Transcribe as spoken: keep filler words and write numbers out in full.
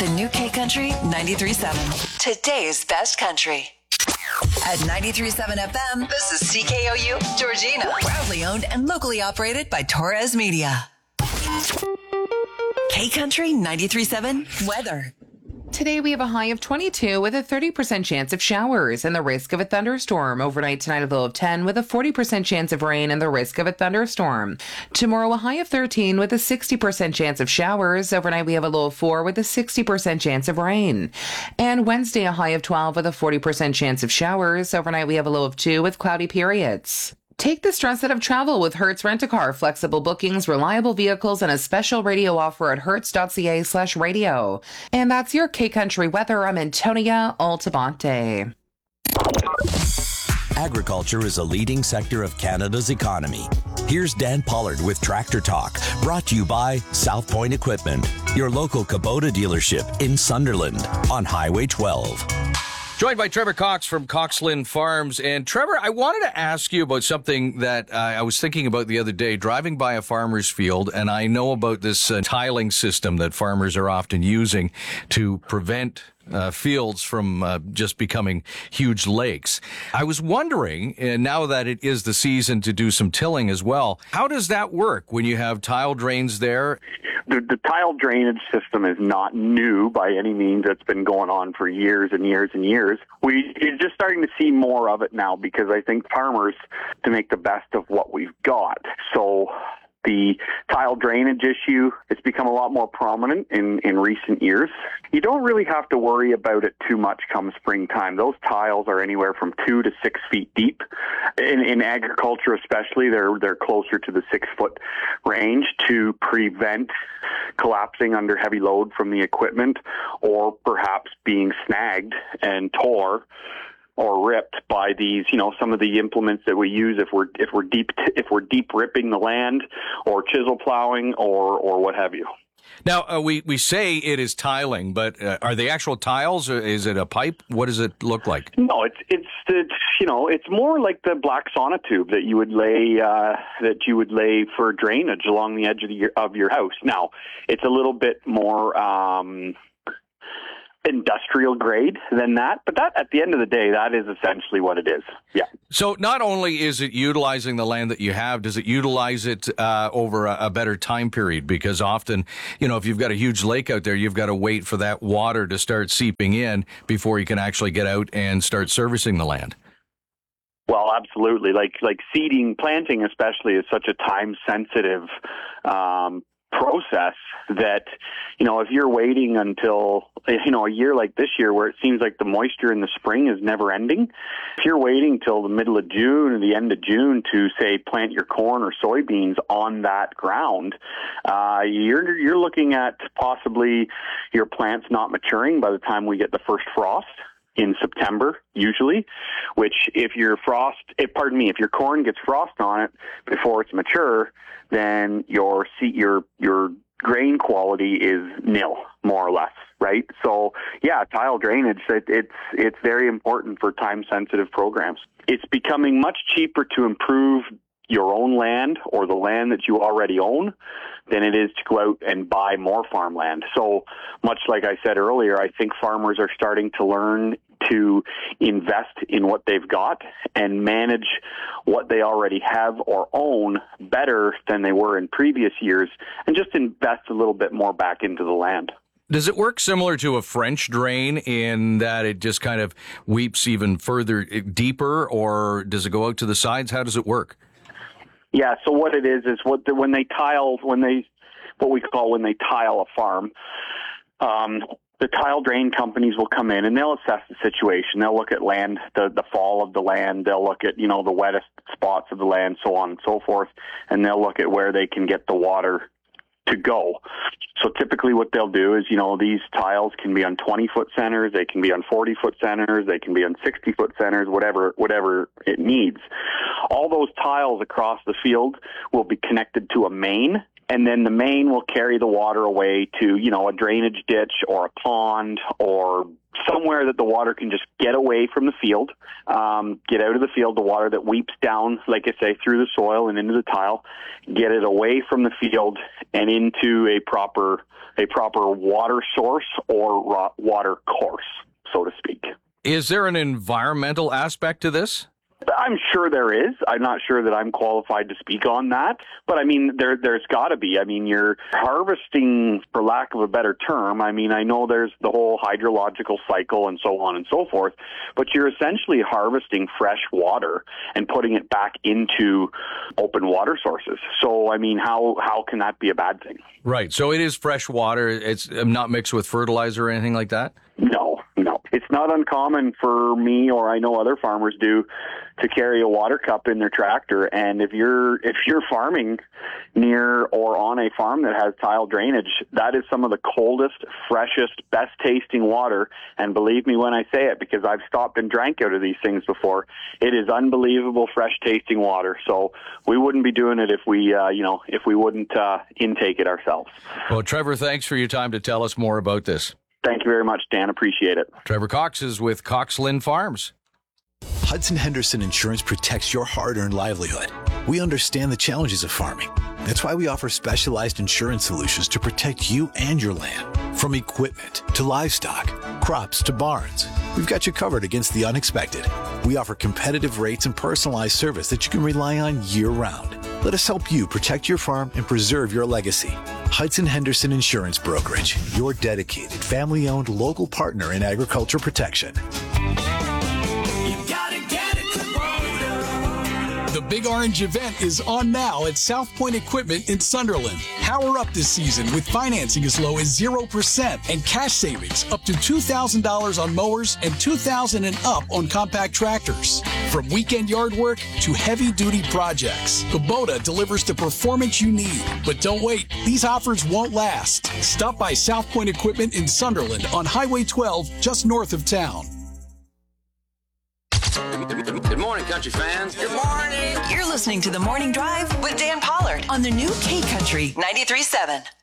The new K Country ninety-three point seven. Today's best country. At ninety-three point seven F M, this is C K O U Georgina. Proudly owned and locally operated by Torres Media. K Country ninety-three point seven weather. Today we have a high of twenty-two with a thirty percent chance of showers and the risk of a thunderstorm. Overnight tonight a low of ten with a forty percent chance of rain and the risk of a thunderstorm. Tomorrow a high of thirteen with a sixty percent chance of showers. Overnight we have a low of four with a sixty percent chance of rain. And Wednesday a high of twelve with a forty percent chance of showers. Overnight we have a low of two with cloudy periods. Take the stress out of travel with Hertz Rent-A-Car. Flexible bookings, reliable vehicles, and a special radio offer at hertz.ca slash radio. And that's your K-Country weather. I'm Antonia Altamonte. Agriculture is a leading sector of Canada's economy. Here's Dan Pollard with Tractor Talk, brought to you by South Point Equipment, your local Kubota dealership in Sunderland on Highway twelve. Joined by Trevor Cox from Coxland Farms. And Trevor, I wanted to ask you about something that uh, I was thinking about the other day, driving by a farmer's field, and I know about this uh, tiling system that farmers are often using to prevent Uh, fields from uh, just becoming huge lakes. I was wondering, uh, now that it is the season to do some tilling as well, how does that work when you have tile drains there? The, the tile drainage system is not new by any means. It's been going on for years and years and years. We, you're just starting to see more of it now because I think farmers to make the best of what we've got. So the tile drainage issue has become a lot more prominent in, in recent years. You don't really have to worry about it too much come springtime. Those tiles are anywhere from two to six feet deep. In, in agriculture especially, they're, they're closer to the six-foot range to prevent collapsing under heavy load from the equipment or perhaps being snagged and tore or ripped by these, you know, some of the implements that we use if we're if we're deep if we're deep ripping the land or chisel plowing or or what have you. Now uh, we we say it is tiling, but uh, are they actual tiles or is it a pipe? What does it look like? No, it's it's it's you know it's more like the black sonotube that you would lay uh, that you would lay for drainage along the edge of your of your house. Now it's a little bit more Um, industrial grade than that, but that at the end of the day, that is essentially what it is. Yeah. So not only is it utilizing the land that you have, does it utilize it uh, over a, a better time period? Because often, you know, if you've got a huge lake out there, you've got to wait for that water to start seeping in before you can actually get out and start servicing the land. Well, absolutely. Like like seeding, planting especially is such a time sensitive um process that, you know, if you're waiting until, you know, a year like this year where it seems like the moisture in the spring is never ending, if you're waiting till the middle of June or the end of June to, say, plant your corn or soybeans on that ground, uh, you're you're looking at possibly your plants not maturing by the time we get the first frost in September, usually, which if your frost, if, pardon me, if your corn gets frost on it before it's mature, then your your your grain quality is nil, more or less, right? So, yeah, tile drainage, it, it's it's very important for time-sensitive programs. It's becoming much cheaper to improve your own land or the land that you already own than it is to go out and buy more farmland. So much like I said earlier, I think farmers are starting to learn to invest in what they've got and manage what they already have or own better than they were in previous years and just invest a little bit more back into the land. Does it work similar to a French drain in that it just kind of weeps even further deeper, or does it go out to the sides? How does it work? Yeah, so what it is is what the, when they tile, when they, what we call when they tile a farm, um, the tile drain companies will come in and they'll assess the situation. They'll look at land, the, the fall of the land. They'll look at, you know, the wettest spots of the land, so on and so forth, and they'll look at where they can get the water to go. So typically what they'll do is, you know, these tiles can be on twenty-foot centers, they can be on forty-foot centers, they can be on sixty-foot centers, whatever whatever it needs. All those tiles across the field will be connected to a main, and then the main will carry the water away to, you know, a drainage ditch or a pond or somewhere that the water can just get away from the field, um, get out of the field, the water that weeps down, like I say, through the soil and into the tile, get it away from the field and into a proper a proper water source or water course, so to speak. Is there an environmental aspect to this? I'm sure there is. I'm not sure that I'm qualified to speak on that, but I mean, there, there's got to be. I mean, you're harvesting, for lack of a better term. I mean, I know there's the whole hydrological cycle and so on and so forth, but you're essentially harvesting fresh water and putting it back into open water sources. So, I mean, how, how can that be a bad thing? Right. So it is fresh water. It's not mixed with fertilizer or anything like that? No, no. It's not uncommon for me, or I know other farmers do, to carry a water cup in their tractor. And if you're if you're farming near or on a farm that has tile drainage, that is some of the coldest, freshest, best tasting water. And believe me when I say it, because I've stopped and drank out of these things before, it is unbelievable fresh tasting water. So we wouldn't be doing it if we uh, you know if we wouldn't uh, intake it ourselves. Well, Trevor, thanks for your time to tell us more about this. Thank you very much, Dan. Appreciate it. Trevor Cox is with Cox Lynn Farms. Hudson Henderson Insurance protects your hard-earned livelihood. We understand the challenges of farming. That's why we offer specialized insurance solutions to protect you and your land. From equipment to livestock, crops to barns, we've got you covered against the unexpected. We offer competitive rates and personalized service that you can rely on year-round. Let us help you protect your farm and preserve your legacy. Hudson Henderson Insurance Brokerage, your dedicated, family-owned local partner in agriculture protection. The Big Orange event is on now at South Point Equipment in Sunderland. Power up this season with financing as low as zero percent and cash savings up to two thousand dollars on mowers and two thousand dollars and up on compact tractors. From weekend yard work to heavy-duty projects, Kubota delivers the performance you need. But don't wait. These offers won't last. Stop by South Point Equipment in Sunderland on Highway twelve, just north of town. Good morning, country fans. Good morning. You're listening to The Morning Drive with Dan Pollard on the new K Country ninety-three point seven.